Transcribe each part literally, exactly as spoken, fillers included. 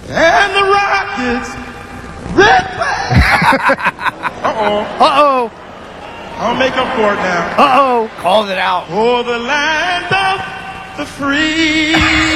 And the Rockets, red flag. Uh-oh. Uh-oh. I'll make up for it now. Uh-oh. Called it out. For the land of the free.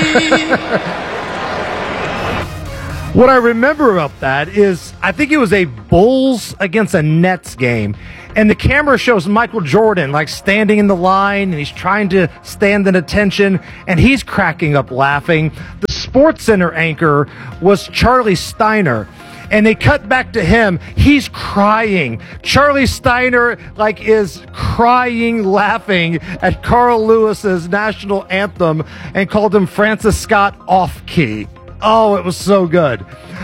What I remember about that is I think it was a Bulls against a Nets game, and the camera shows Michael Jordan like standing in the line, and he's trying to stand in attention, and he's cracking up laughing. The SportsCenter anchor was Charlie Steiner, and they cut back to him. He's crying. Charlie Steiner like is crying, laughing at Carl Lewis's national anthem, and called him Francis Scott off key. Oh, it was so good.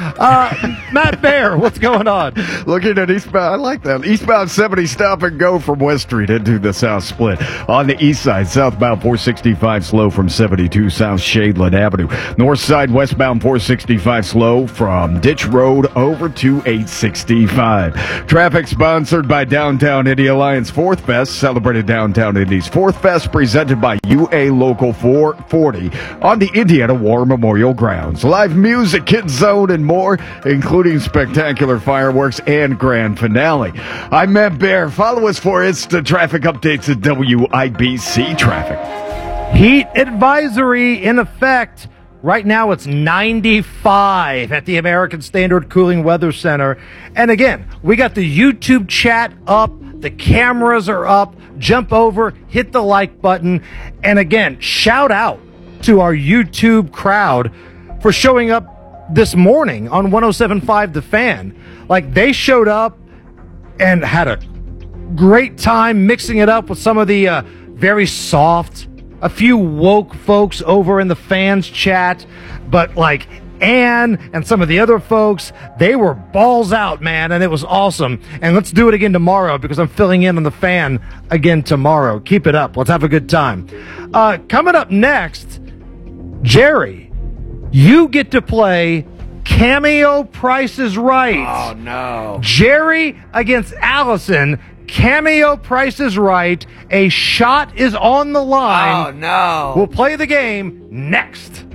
Uh, Matt Bear, what's going on? Looking at eastbound, I like that. Eastbound seventy stop and go from West Street into the South Split. On the east side, southbound four sixty-five slow from seventy-two South Shadeland Avenue. North side, westbound four sixty-five slow from Ditch Road over to eight sixty-five. Traffic sponsored by Downtown Indy Alliance Fourth Fest, celebrated Downtown Indy's Fourth Fest, presented by U A Local four forty on the Indiana War Memorial Grounds. Live music, Kids Zone, and more, including spectacular fireworks and grand finale. I'm Matt Bear. Follow us for instant traffic updates at W I B C Traffic. Heat advisory in effect. Right now it's ninety-five at the American Standard Cooling Weather Center. And again, we got the YouTube chat up. The cameras are up. Jump over, hit the like button. And again, shout out to our YouTube crowd for showing up this morning on one oh seven point five The Fan. Like, they showed up and had a great time mixing it up with some of the uh, very soft, a few woke folks over in the fans chat, but like Ann and some of the other folks, they were balls out, man, and it was awesome. And let's do it again tomorrow, because I'm filling in on the Fan again tomorrow. Keep it up. Let's have a good time. Uh, coming up next, Jerry, you get to play Cameo Price is Right. Oh, no. Jerry against Allison. Cameo Price is Right. A shot is on the line. Oh, no. We'll play the game next.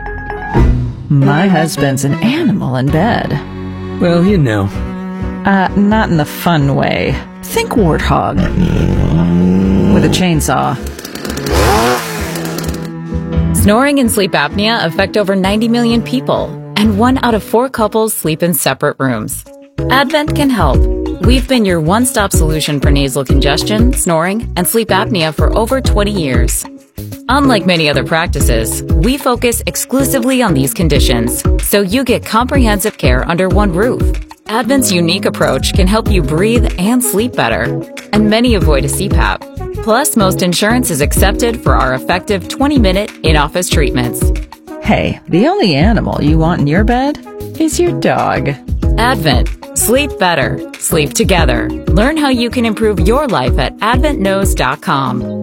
My husband's an animal in bed. Well, you know. Uh, not in the fun way. Think warthog. With a chainsaw. Snoring and sleep apnea affect over ninety million people, and one out of four couples sleep in separate rooms. Advent can help. We've been your one-stop solution for nasal congestion, snoring, and sleep apnea for over twenty years. Unlike many other practices, we focus exclusively on these conditions, so you get comprehensive care under one roof. Advent's unique approach can help you breathe and sleep better, and many avoid a C PAP. Plus, most insurance is accepted for our effective twenty-minute in-office treatments. Hey, the only animal you want in your bed is your dog. Advent. Sleep better. Sleep together. Learn how you can improve your life at advent knows dot com.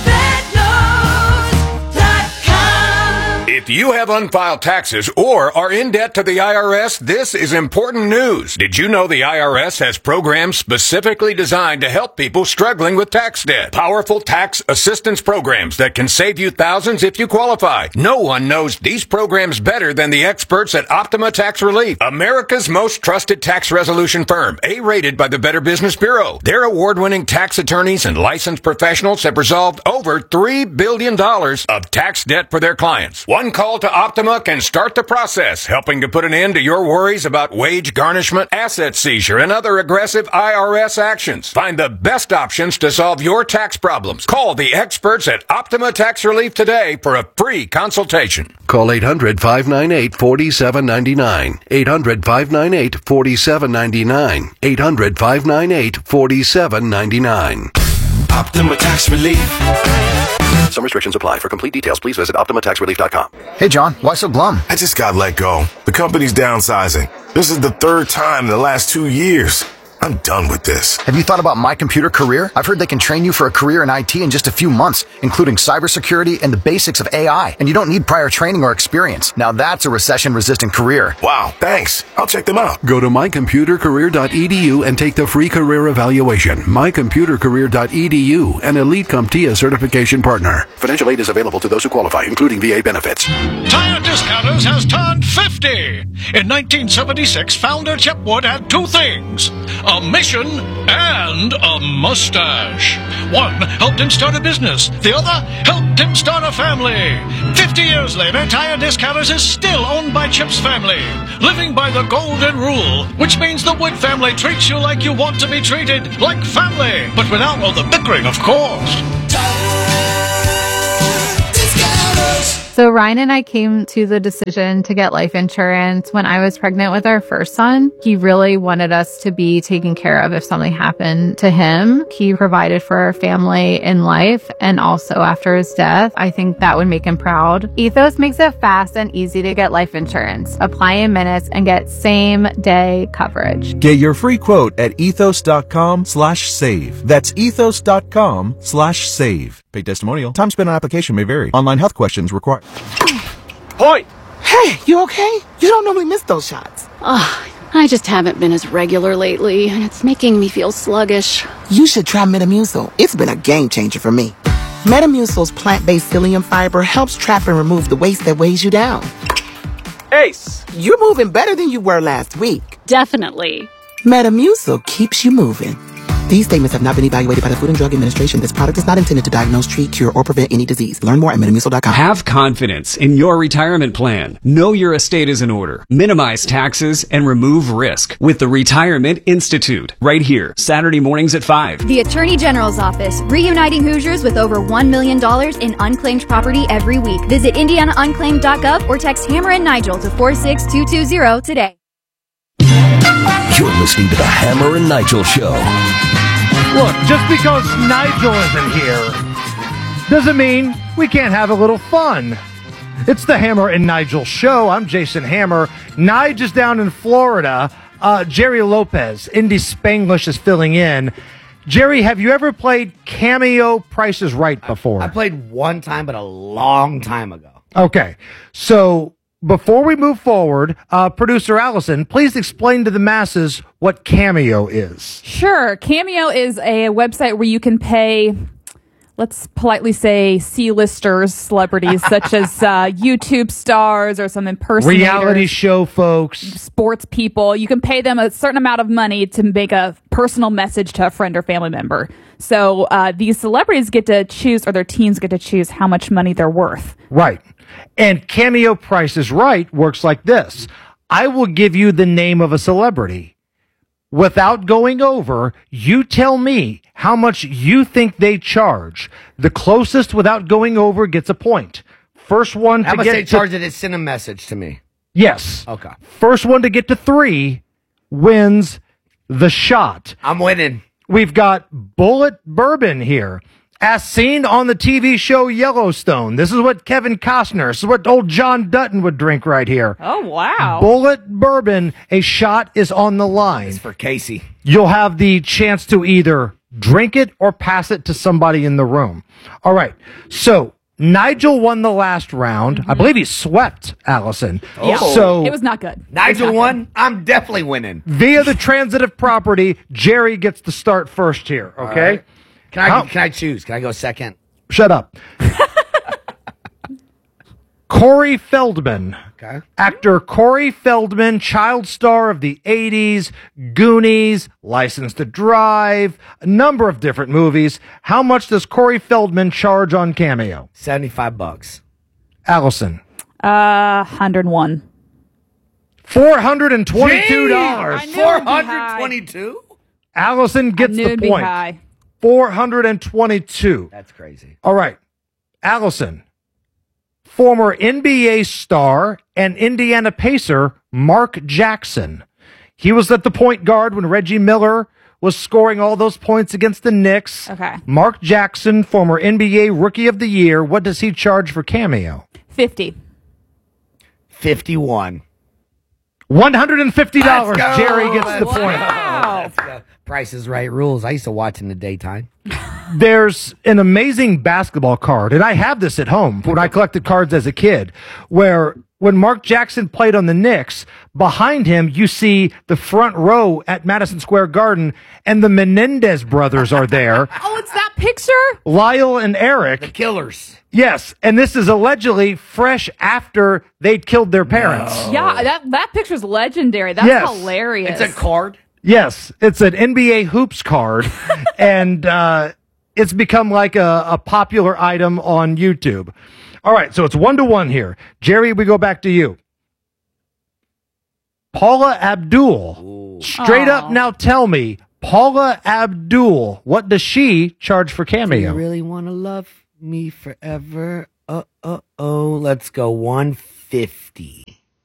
If you have unfiled taxes or are in debt to the I R S, this is important news. Did you know the I R S has programs specifically designed to help people struggling with tax debt? Powerful tax assistance programs that can save you thousands if you qualify. No one knows these programs better than the experts at Optima Tax Relief, America's most trusted tax resolution firm, A-rated by the Better Business Bureau. Their award-winning tax attorneys and licensed professionals have resolved over three billion dollars of tax debt for their clients. One call to Optima can start the process, helping to put an end to your worries about wage garnishment, asset seizure, and other aggressive I R S actions. Find the best options to solve your tax problems. Call the experts at Optima Tax Relief today for a free consultation. Call eight hundred, five nine eight, four seven nine nine. eight hundred, five nine eight, four seven nine nine. eight hundred, five nine eight, four seven nine nine. Optima Tax Relief. Some restrictions apply. For complete details, please visit optima tax relief dot com. Hey, John, why so glum? I just got let go. The company's downsizing. This is the third time in the last two years. I'm done with this. Have you thought about My Computer Career? I've heard they can train you for a career in I T in just a few months, including cybersecurity and the basics of A I. And you don't need prior training or experience. Now that's a recession-resistant career. Wow, thanks. I'll check them out. Go to my computer career dot e d u and take the free career evaluation. my computer career dot e d u, an Elite CompTIA certification partner. Financial aid is available to those who qualify, including V A benefits. Tire Discounters has turned fifty. In nineteen seventy-six, founder Chip Wood had two things: a mission and a mustache. One helped him start a business. The other helped him start a family. Fifty years later, Tire Discounters is still owned by Chip's family, living by the golden rule, which means the Wood family treats you like you want to be treated, like family, but without all the bickering, of course. So Ryan and I came to the decision to get life insurance when I was pregnant with our first son. He really wanted us to be taken care of if something happened to him. He provided for our family in life and also after his death. I think that would make him proud. Ethos makes it fast and easy to get life insurance. Apply in minutes and get same day coverage. Get your free quote at ethos.com slash save. That's ethos.com slash save. Paid testimonial. Time spent on application may vary. Online health questions required. Hoy! Hey, you okay? You don't normally miss those shots. Ugh, I just haven't been as regular lately, and it's making me feel sluggish. You should try Metamucil. It's been a game changer for me. Metamucil's plant-based psyllium fiber helps trap and remove the waste that weighs you down. Ace, you're moving better than you were last week. Definitely. Metamucil keeps you moving. These statements have not been evaluated by the Food and Drug Administration. This product is not intended to diagnose, treat, cure, or prevent any disease. Learn more at metamucil dot com. Have confidence in your retirement plan. Know your estate is in order. Minimize taxes and remove risk with the Retirement Institute. Right here, Saturday mornings at five. The Attorney General's Office, reuniting Hoosiers with over one million dollars in unclaimed property every week. Visit indiana unclaimed dot gov or text Hammer and Nigel to four six two two zero today. You're listening to the Hammer and Nigel Show. Look, just because Nigel isn't here doesn't mean we can't have a little fun. It's the Hammer and Nigel Show. I'm Jason Hammer. Nige is down in Florida. Uh, Jerry Lopez, Indy Spanglish, is filling in. Jerry, have you ever played Cameo Price is Right before? I played one time, but a long time ago. Okay, so before we move forward, uh, producer Allison, please explain to the masses what Cameo is. Sure. Cameo is a website where you can pay, let's politely say, C-listers, celebrities such as uh, YouTube stars or some impersonators. Reality show folks. Sports people. You can pay them a certain amount of money to make a personal message to a friend or family member. So uh, these celebrities get to choose, or their teams get to choose how much money they're worth. Right. And Cameo Price is Right works like this. I will give you the name of a celebrity. Without going over, you tell me how much you think they charge. The closest without going over gets a point. First one to How much get they to, charge it is send a message to me. Yes. Okay. First one to get to three wins the shot. I'm winning. We've got Bullet Bourbon here. As seen on the T V show Yellowstone. This is what Kevin Costner, this is what old John Dutton would drink right here. Oh, wow. Bullet Bourbon, a shot is on the line. It's for Casey. You'll have the chance to either drink it or pass it to somebody in the room. All right. So Nigel won the last round. Mm-hmm. I believe he swept Allison. Yeah. So it was not good. Nigel won. I'm definitely winning. Via the transitive property, Jerry gets to start first here. Okay. Can I How? can I choose? Can I go second? Shut up. Corey Feldman. Okay. Actor Corey Feldman, child star of the eighties, Goonies, License to Drive, a number of different movies. How much does Corey Feldman charge on Cameo? seventy-five bucks. Allison. Uh, one hundred one. four hundred twenty-two dollars. four hundred twenty-two? Allison gets the point. High. four hundred twenty-two. That's crazy. All right. Allison. Former N B A star and Indiana Pacer Mark Jackson. He was at the point guard when Reggie Miller was scoring all those points against the Knicks. Okay. Mark Jackson, former N B A Rookie of the Year. What does he charge for Cameo? fifty. fifty-one. one hundred fifty dollars. Let's go. Jerry gets the Let's point. go. Let's go. Price is Right rules. I used to watch in the daytime. There's an amazing basketball card, and I have this at home when I collected cards as a kid, where when Mark Jackson played on the Knicks, behind him you see the front row at Madison Square Garden, and the Menendez brothers are there. Oh, it's that picture? Lyle and Eric. The Killers. Yes, and this is allegedly fresh after they'd killed their parents. Yeah, that that picture's legendary. That's Yes. hilarious. It's a card. Yes, it's an N B A hoops card, and uh, it's become like a, a popular item on YouTube. All right, so it's one to one here. Jerry, we go back to you. Paula Abdul. Straight Aw. up now tell me, Paula Abdul, what does she charge for Do you Cameo? really want to love me forever? Uh, uh, oh. Let's go one fifty.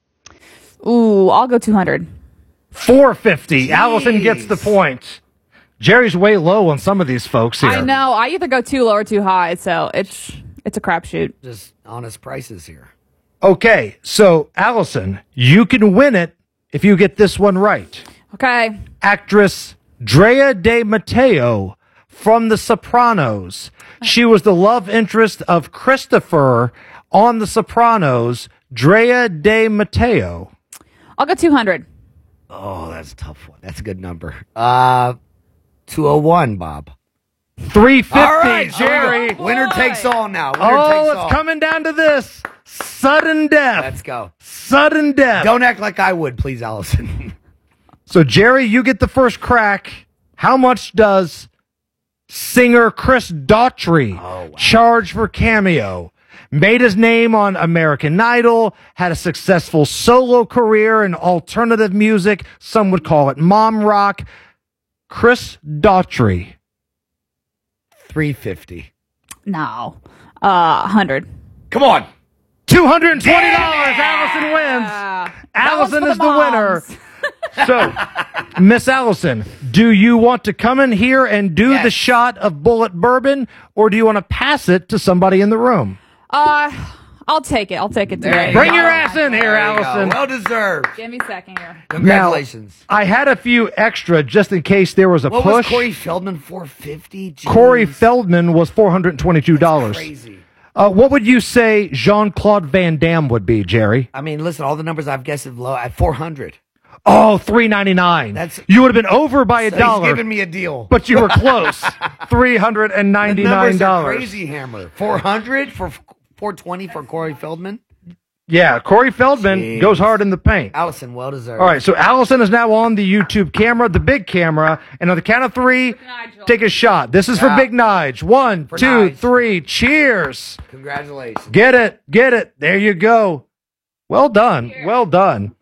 Ooh, I'll go two hundred. four fifty. Allison gets the point. Jerry's way low on some of these folks here. I know. I either go too low or too high, so it's it's a crapshoot. Just honest prices here. Okay, so Allison, you can win it if you get this one right. Okay. Actress Drea De Matteo from The Sopranos. She was the love interest of Christopher on The Sopranos. Drea De Matteo. I'll go two hundred. Oh, that's a tough one. That's a good number. Uh, two oh one, Bob. three fifty, All right, Jerry. Oh, winner takes all now. Winner Oh, takes it's all. coming down to this. Sudden death. Let's go. Sudden death. Don't act like I would, please, Allison. So, Jerry, you get the first crack. How much does singer Chris Daughtry Oh, charge for Cameo? Made his name on American Idol, had a successful solo career in alternative music. Some would call it mom rock. Chris Daughtry. three fifty. No. Uh, one hundred. Come on. two hundred twenty dollars. Allison wins. Allison is the winner. So, Miss Allison, do you want to come in here and do the shot of Bullet Bourbon, or do you want to pass it to somebody in the room? Uh, I'll take it. I'll take it today. Bring your ass in here, There you go. Allison. Well deserved. Give me a second here. Congratulations. Now, I had a few extra just in case there was a what push. was Corey Feldman, four fifty? Corey Feldman was four hundred twenty-two dollars. Crazy. Uh, what would you say Jean-Claude Van Damme would be, Jerry? I mean, listen, all the numbers I've guessed is low at four hundred. Oh, three ninety-nine. That's you would have been over by a So dollar. He's giving me a deal. But you were close. three hundred ninety-nine The numbers are dollars. crazy, Hammer. four hundred for four twenty for Corey Feldman. Yeah, Corey Feldman Jeez. goes hard in the paint. Allison, well deserved. All right, so Allison is now on the YouTube camera, the big camera, and on the count of three, take a shot. This is for Yeah. Big Nige. One, For two, Nige. three. Cheers. Congratulations. Get it, get it. There you go. Well done, well done.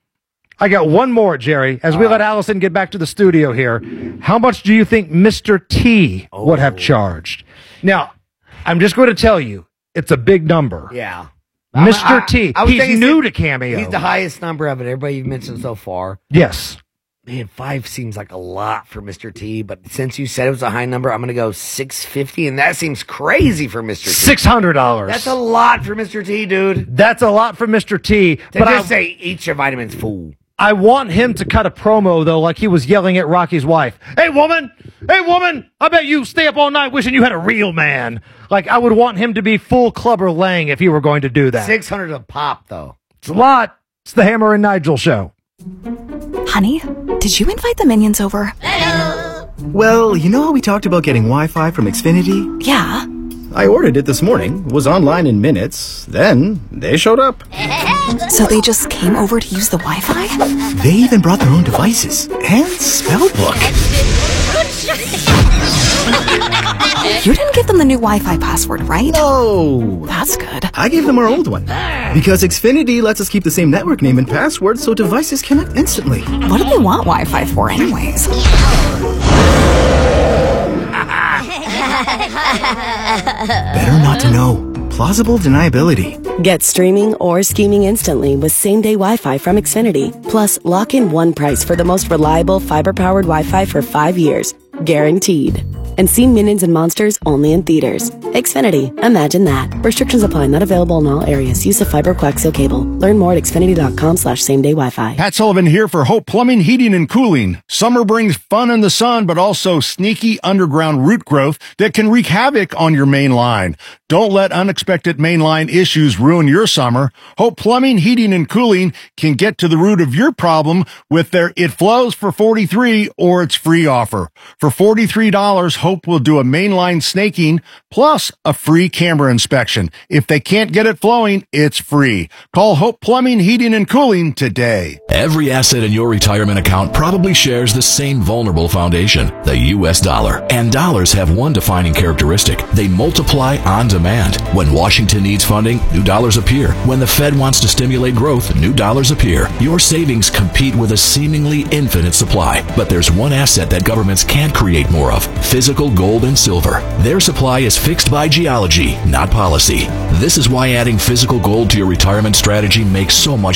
I got one more, Jerry. As we let Allison get back to the studio here, how much do you think Mister T would have charged? Now, I'm just going to tell you, it's a big number. Yeah. Mister I- I- T. I was He's thinking new he's- to Cameo. He's the highest number of it. Everybody you've mentioned so far. Yes. Man, five seems like a lot for Mister T, but since you said it was a high number, I'm going to go six fifty, and that seems crazy for Mister T. six hundred dollars. That's a lot for Mister T, dude. That's a lot for Mister T. To But just I, say, eat your vitamins, fool. I want him to cut a promo, though, like he was yelling at Rocky's wife. Hey, woman! Hey, woman! I bet you stay up all night wishing you had a real man. Like, I would want him to be full Clubber Lang if he were going to do that. six hundred a pop, though. It's a lot. It's the Hammer and Nigel show. Honey, did you invite the minions over? Well, you know how we talked about getting Wi-Fi from Xfinity? Yeah. I ordered it this morning, was online in minutes, then they showed up. So they just came over to use the Wi-Fi? They even brought their own devices and spellbook. You didn't give them the new Wi-Fi password, right? No. That's good. I gave them our old one. Because Xfinity lets us keep the same network name and password so devices connect instantly. What do they want Wi-Fi for anyways? Better not to know. Plausible deniability. Get streaming or scheming instantly with same-day Wi-Fi from Xfinity. Plus, lock in one price for the most reliable fiber-powered Wi-Fi for five years. Guaranteed. And see Minions and Monsters only in theaters. Xfinity. Imagine that. Restrictions apply. Not available in all areas. Use of fiber coaxial cable. Learn more at xfinity.com slash same day Wi-Fi. Pat Sullivan here for Hope Plumbing, Heating, and Cooling. Summer brings fun in the sun, but also sneaky underground root growth that can wreak havoc on your main line. Don't let unexpected mainline issues ruin your summer. Hope Plumbing, Heating, and Cooling can get to the root of your problem with their It Flows for forty-three dollars or its free offer. For forty-three dollars, Hope will do a mainline snaking plus a free camera inspection. If they can't get it flowing, it's free. Call Hope Plumbing, Heating, and Cooling today. Every asset in your retirement account probably shares the same vulnerable foundation, the U S dollar. And dollars have one defining characteristic. They multiply on demand. When Washington needs funding, new dollars appear. When the Fed wants to stimulate growth, new dollars appear. Your savings compete with a seemingly infinite supply. But there's one asset that governments can't create more of: physical gold and silver. Their supply is fixed by geology, not policy. This is why adding physical gold to your retirement strategy makes so much